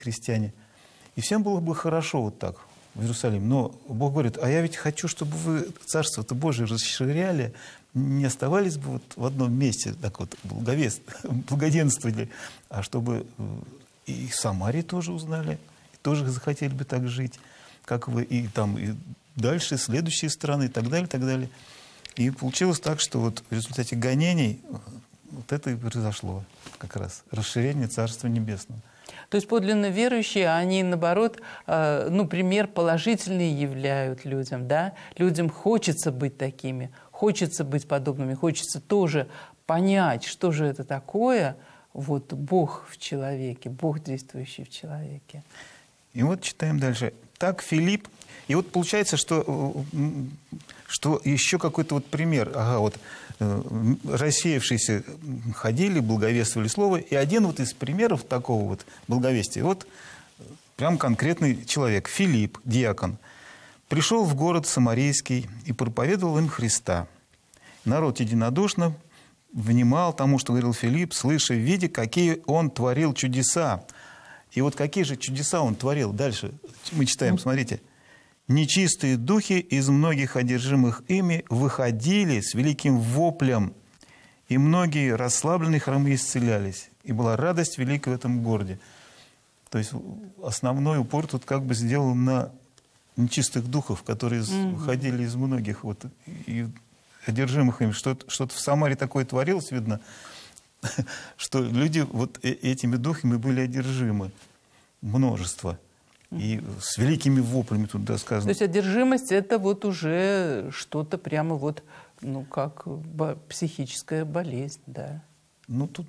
крестьяне. И всем было бы хорошо вот так в Иерусалиме. Но Бог говорит, а я ведь хочу, чтобы вы Царство-то Божие расширяли, не оставались бы вот в одном месте, так вот, благоденствовали, а чтобы и в Самарии тоже узнали, и тоже захотели бы так жить, как вы, и там, и дальше, следующие страны, и так далее, и так далее. И получилось так, что вот в результате гонений вот это и произошло как раз, расширение Царства Небесного. То есть подлинно верующие, они, наоборот, пример положительный являют людям, да? Людям хочется быть такими, хочется быть подобными, хочется тоже понять, что же это такое, вот Бог в человеке, Бог, действующий в человеке. И вот читаем дальше. Так Филипп, и вот получается, что еще какой-то вот пример. Ага, вот рассеявшиеся ходили, благовествовали слово, и один вот из примеров такого вот благовестия, вот прям конкретный человек, Филипп, диакон, пришел в город Самарийский и проповедовал им Христа. Народ единодушно внимал тому, что говорил Филипп, слыша, видя, какие он творил чудеса. И вот какие же чудеса он творил. Дальше мы читаем, смотрите. «Нечистые духи из многих одержимых ими выходили с великим воплем, и многие расслабленные хромые исцелялись, и была радость великая в этом городе». То есть основной упор тут как бы сделан на нечистых духов, которые выходили из многих вот, и одержимых ими. Что-то в Самаре такое творилось, видно, что люди вот этими духами были одержимы. Множество. И с великими воплями тут сказано. То есть одержимость – это вот уже что-то прямо вот, как психическая болезнь, да? Ну, тут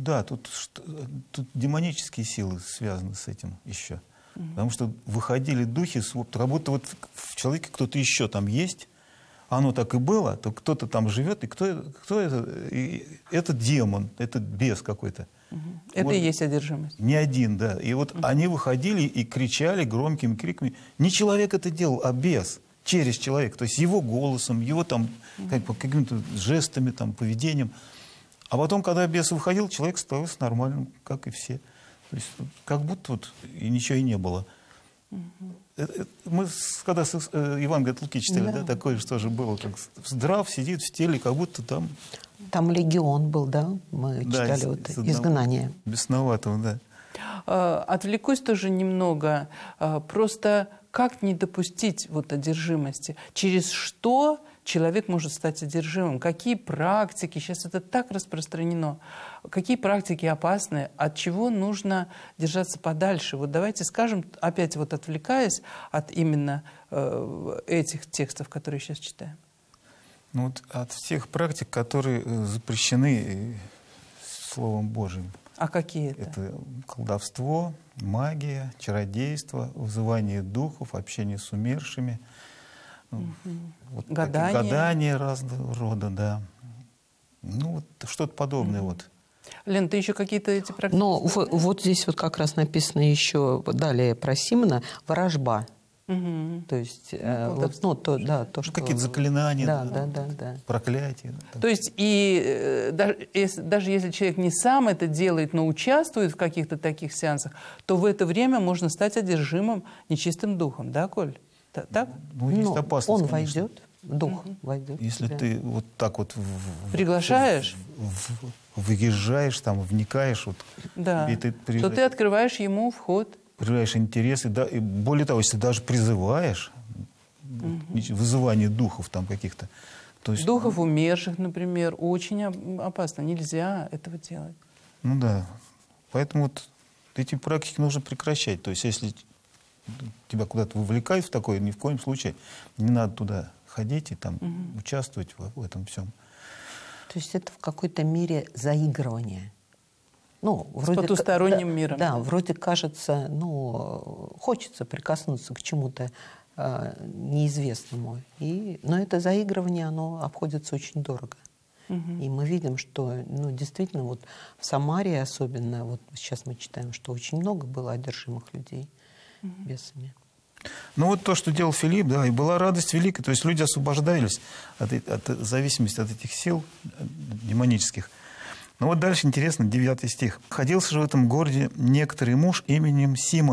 демонические силы связаны с этим еще. Потому что выходили духи, как будто вот в человеке кто-то еще там есть, оно так и было, то кто-то там живет, и кто это? И это демон, это бес какой-то. Это вот, и есть одержимость. Не один, да. И вот они выходили и кричали громкими криками. Не человек это делал, а бес через человека. То есть его голосом, его там какими-то жестами, там, поведением. А потом, когда бес выходил, человек становился нормальным, как и все. То есть как будто вот и ничего и не было. Мы когда Евангелие от Луки читали, да, такое что же было, как здрав сидит в теле, как будто там... Там легион был, да? Мы читали изгнание. Бесноватого, да. Отвлекусь тоже немного. Просто как не допустить вот одержимости? Через что человек может стать одержимым? Какие практики, сейчас это так распространено, какие практики опасны, от чего нужно держаться подальше? Вот давайте скажем, опять вот отвлекаясь от именно этих текстов, которые сейчас читаем. Ну, вот от всех практик, которые запрещены Словом Божьим. А какие это? Это колдовство, магия, чародейство, вызывание духов, общение с умершими, вот гадания разного рода, да. Ну, вот что-то подобное вот. Лен, ты еще какие-то эти практики? Но вот здесь вот как раз написано еще далее про Симона «ворожба». То есть, то, что... Какие-то заклинания, да. проклятия. То есть, и даже если человек не сам это делает, но участвует в каких-то таких сеансах, то в это время можно стать одержимым нечистым духом, да, Коль? Так? Ну, есть опасность, он конечно. Войдет, дух войдет. Если ты вот так вот... Приглашаешь? Выезжаешь, там, вникаешь. Вот, да, то ты открываешь ему вход. Проявляешь интересы, да, и более того, если даже призываешь, вызывание духов там каких-то. То есть, духов умерших, например, очень опасно. Нельзя этого делать. Ну да. Поэтому вот эти практики нужно прекращать. То есть если тебя куда-то вовлекают в такое, ни в коем случае не надо туда ходить и там участвовать в этом всем. То есть это в какой-то мере заигрывание. Вроде с потусторонним миром. Да, вроде кажется, хочется прикоснуться к чему-то неизвестному. Но это заигрывание, оно обходится очень дорого. И мы видим, что действительно вот в Самарии особенно, вот сейчас мы читаем, что очень много было одержимых людей бесами. Ну вот то, что делал Филипп, да, и была радость великая. То есть люди освобождались от зависимости от этих сил демонических. Но вот дальше интересно, 9 стих. «Находился же в этом городе некоторый муж именем Симон,